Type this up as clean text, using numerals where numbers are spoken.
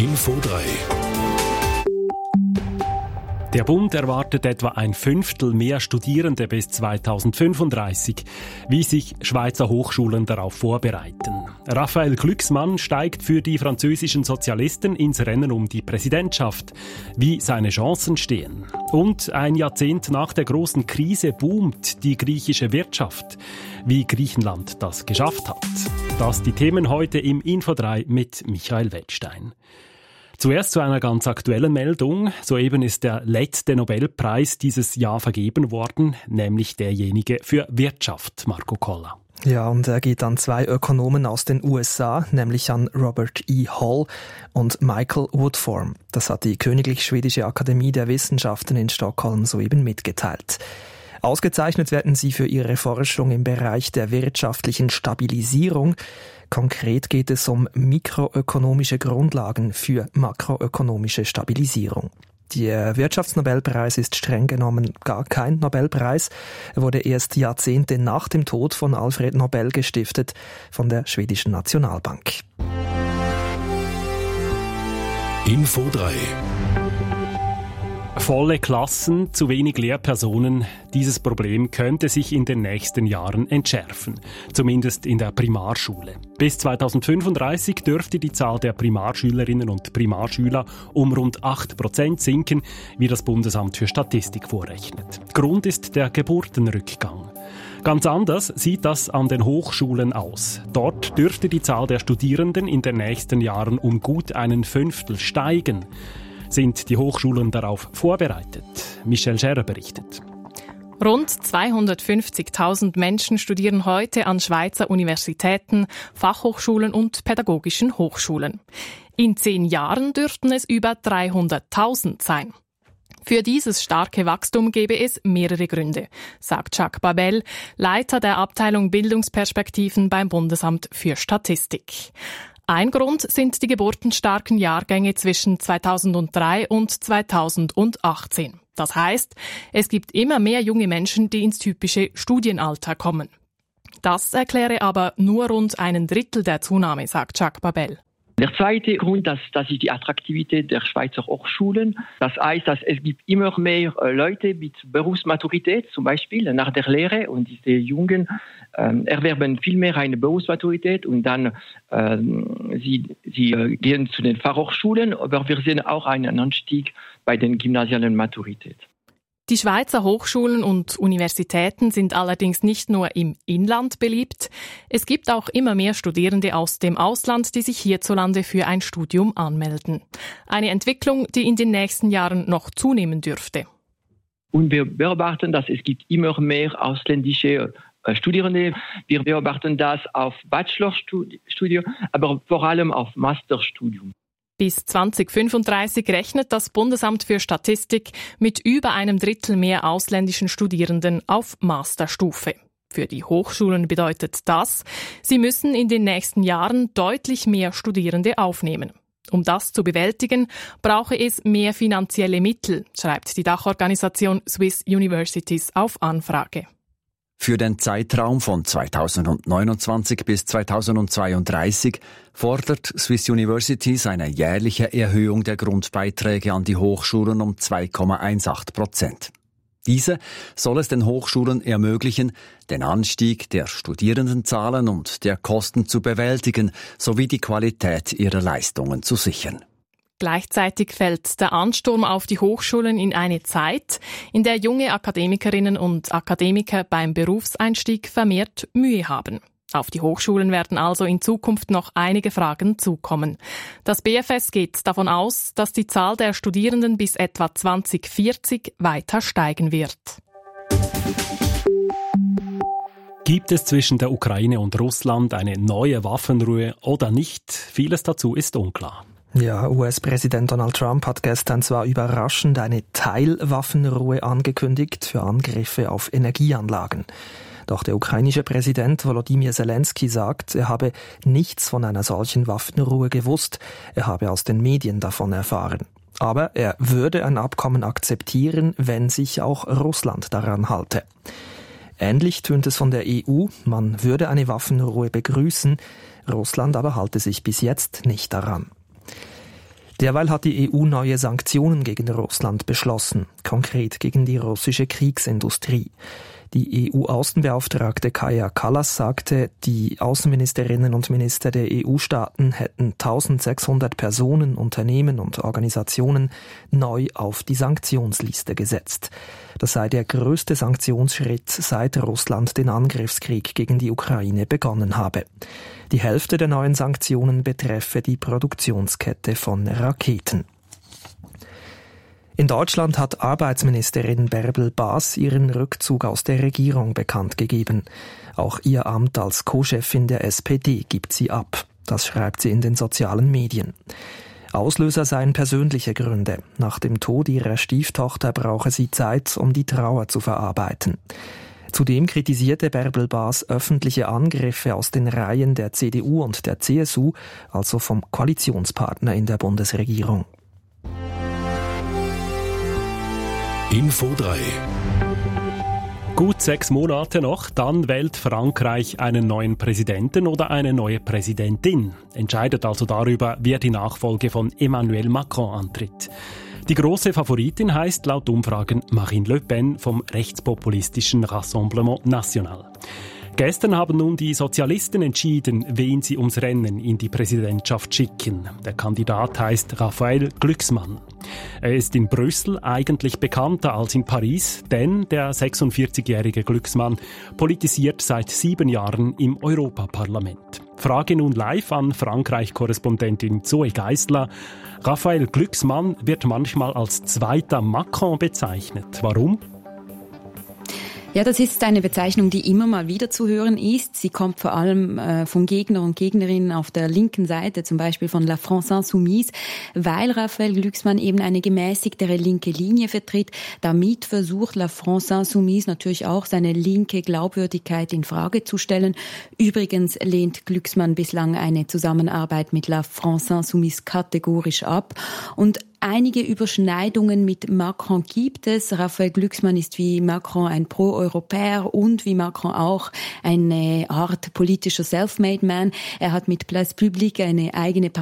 Info 3. Der Bund erwartet etwa ein Fünftel mehr Studierende bis 2035, wie sich Schweizer Hochschulen darauf vorbereiten. Raphael Glucksmann steigt für die französischen Sozialisten ins Rennen um die Präsidentschaft. Wie seine Chancen stehen. Und ein Jahrzehnt nach der großen Krise boomt die griechische Wirtschaft. Wie Griechenland das geschafft hat. Das die Themen heute im Info 3 mit Michael Wettstein. Zuerst zu einer ganz aktuellen Meldung. Soeben ist der letzte Nobelpreis dieses Jahr vergeben worden, nämlich derjenige für Wirtschaft, Marco Koller. Ja, und er geht an 2 Ökonomen aus den USA, nämlich an Robert E. Hall und Michael Woodform. Das hat die Königlich Schwedische Akademie der Wissenschaften in Stockholm soeben mitgeteilt. Ausgezeichnet werden sie für ihre Forschung im Bereich der wirtschaftlichen Stabilisierung. Konkret geht es um mikroökonomische Grundlagen für makroökonomische Stabilisierung. Der Wirtschaftsnobelpreis ist streng genommen gar kein Nobelpreis. Er wurde erst Jahrzehnte nach dem Tod von Alfred Nobel gestiftet von der schwedischen Nationalbank. Info 3. Volle Klassen, zu wenig Lehrpersonen. Dieses Problem könnte sich in den nächsten Jahren entschärfen. Zumindest in der Primarschule. Bis 2035 dürfte die Zahl der Primarschülerinnen und Primarschüler um rund 8% sinken, wie das Bundesamt für Statistik vorrechnet. Grund ist der Geburtenrückgang. Ganz anders sieht das an den Hochschulen aus. Dort dürfte die Zahl der Studierenden in den nächsten Jahren um gut einen Fünftel steigen. Sind die Hochschulen darauf vorbereitet? Michelle Scherer berichtet. Rund 250.000 Menschen studieren heute an Schweizer Universitäten, Fachhochschulen und pädagogischen Hochschulen. In 10 Jahren dürften es über 300.000 sein. Für dieses starke Wachstum gebe es mehrere Gründe, sagt Jacques Babel, Leiter der Abteilung Bildungsperspektiven beim Bundesamt für Statistik. Ein Grund sind die geburtenstarken Jahrgänge zwischen 2003 und 2018. Das heißt, es gibt immer mehr junge Menschen, die ins typische Studienalter kommen. Das erkläre aber nur rund einen Drittel der Zunahme, sagt Jacques Babel. Der zweite Grund, das ist die Attraktivität der Schweizer Hochschulen. Das heißt, dass es gibt immer mehr Leute mit Berufsmaturität, zum Beispiel nach der Lehre, und diese Jungen erwerben viel mehr eine Berufsmaturität und dann sie gehen zu den Fachhochschulen, aber wir sehen auch einen Anstieg bei den gymnasialen Maturität. Die Schweizer Hochschulen und Universitäten sind allerdings nicht nur im Inland beliebt. Es gibt auch immer mehr Studierende aus dem Ausland, die sich hierzulande für ein Studium anmelden. Eine Entwicklung, die in den nächsten Jahren noch zunehmen dürfte. Und wir beobachten, dass es gibt immer mehr ausländische Studierende. Wir beobachten das auf Bachelorstudium, aber vor allem auf Masterstudium. Bis 2035 rechnet das Bundesamt für Statistik mit über einem Drittel mehr ausländischen Studierenden auf Masterstufe. Für die Hochschulen bedeutet das, sie müssen in den nächsten Jahren deutlich mehr Studierende aufnehmen. Um das zu bewältigen, brauche es mehr finanzielle Mittel, schreibt die Dachorganisation Swiss Universities auf Anfrage. Für den Zeitraum von 2029 bis 2032 fordert Swiss Universities eine jährliche Erhöhung der Grundbeiträge an die Hochschulen um 2,18%. Diese soll es den Hochschulen ermöglichen, den Anstieg der Studierendenzahlen und der Kosten zu bewältigen, sowie die Qualität ihrer Leistungen zu sichern. Gleichzeitig fällt der Ansturm auf die Hochschulen in eine Zeit, in der junge Akademikerinnen und Akademiker beim Berufseinstieg vermehrt Mühe haben. Auf die Hochschulen werden also in Zukunft noch einige Fragen zukommen. Das BFS geht davon aus, dass die Zahl der Studierenden bis etwa 2040 weiter steigen wird. Gibt es zwischen der Ukraine und Russland eine neue Waffenruhe oder nicht? Vieles dazu ist unklar. Ja, US-Präsident Donald Trump hat gestern zwar überraschend eine Teilwaffenruhe angekündigt für Angriffe auf Energieanlagen. Doch der ukrainische Präsident Volodymyr Zelensky sagt, er habe nichts von einer solchen Waffenruhe gewusst, er habe aus den Medien davon erfahren. Aber er würde ein Abkommen akzeptieren, wenn sich auch Russland daran halte. Ähnlich tönt es von der EU, man würde eine Waffenruhe begrüßen, Russland aber halte sich bis jetzt nicht daran. Derweil hat die EU neue Sanktionen gegen Russland beschlossen, konkret gegen die russische Kriegsindustrie. Die EU-Außenbeauftragte Kaja Kallas sagte, die Außenministerinnen und Minister der EU-Staaten hätten 1600 Personen, Unternehmen und Organisationen neu auf die Sanktionsliste gesetzt. Das sei der größte Sanktionsschritt, seit Russland den Angriffskrieg gegen die Ukraine begonnen habe. Die Hälfte der neuen Sanktionen betreffe die Produktionskette von Raketen. In Deutschland hat Arbeitsministerin Bärbel Bas ihren Rückzug aus der Regierung bekannt gegeben. Auch ihr Amt als Co-Chefin der SPD gibt sie ab. Das schreibt sie in den sozialen Medien. Auslöser seien persönliche Gründe. Nach dem Tod ihrer Stieftochter brauche sie Zeit, um die Trauer zu verarbeiten. Zudem kritisierte Bärbel Bas öffentliche Angriffe aus den Reihen der CDU und der CSU, also vom Koalitionspartner in der Bundesregierung. Info 3. Gut 6 Monate noch, dann wählt Frankreich einen neuen Präsidenten oder eine neue Präsidentin. Entscheidet also darüber, wer die Nachfolge von Emmanuel Macron antritt. Die große Favoritin heißt laut Umfragen Marine Le Pen vom rechtspopulistischen Rassemblement National. Gestern haben nun die Sozialisten entschieden, wen sie ums Rennen in die Präsidentschaft schicken. Der Kandidat heißt Raphael Glucksmann. Er ist in Brüssel eigentlich bekannter als in Paris, denn der 46-jährige Glucksmann politisiert seit 7 Jahren im Europaparlament. Frage nun live an Frankreich-Korrespondentin Zoe Geisler. Raphael Glucksmann wird manchmal als zweiter Macron bezeichnet. Warum? Ja, das ist eine Bezeichnung, die immer mal wieder zu hören ist. Sie kommt vor allem von Gegner und Gegnerinnen auf der linken Seite, zum Beispiel von La France Insoumise, weil Raphael Glucksmann eben eine gemäßigtere linke Linie vertritt. Damit versucht La France Insoumise natürlich auch, seine linke Glaubwürdigkeit in Frage zu stellen. Übrigens lehnt Glucksmann bislang eine Zusammenarbeit mit La France Insoumise kategorisch ab. Und einige Überschneidungen mit Macron gibt es. Raphael Glucksmann ist wie Macron ein Pro-Europäer und wie Macron auch eine Art politischer Self-Made Man. Er hat mit Place Publique eine eigene